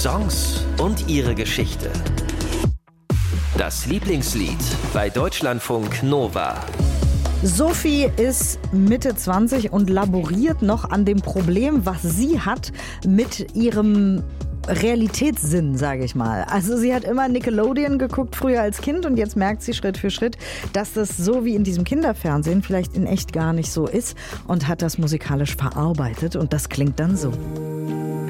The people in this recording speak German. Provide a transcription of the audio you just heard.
Songs und ihre Geschichte. Das Lieblingslied bei Deutschlandfunk Nova. Sophie ist Mitte 20 und laboriert noch an dem Problem, was sie hat mit ihrem Realitätssinn, sage ich mal. Also sie hat immer Nickelodeon geguckt, früher als Kind, und jetzt merkt sie Schritt für Schritt, dass das so wie in diesem Kinderfernsehen vielleicht in echt gar nicht so ist, und hat das musikalisch verarbeitet, und das klingt dann so.